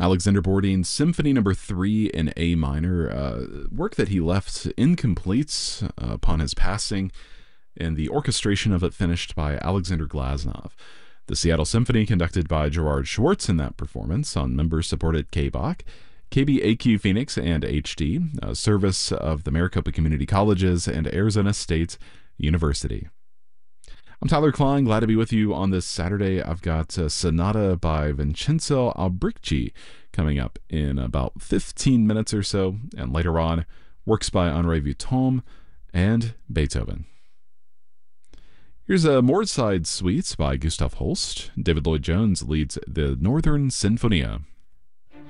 Alexander Bourdin's Symphony Number 3 in A minor, work that he left incomplete upon his passing, and the orchestration of it finished by Alexander Glasnov. The Seattle Symphony conducted by Gerard Schwartz in that performance on member-supported KBach, KBAQ Phoenix, and HD, a service of the Maricopa Community Colleges and Arizona State University. I'm Tyler Klein, glad to be with you on this Saturday. I've got Sonata by Vincenzo Albricci coming up in about 15 minutes or so, and later on, works by Henri Vuitton and Beethoven. Here's a Moorside Suite by Gustav Holst. David Lloyd Jones leads the Northern Sinfonia.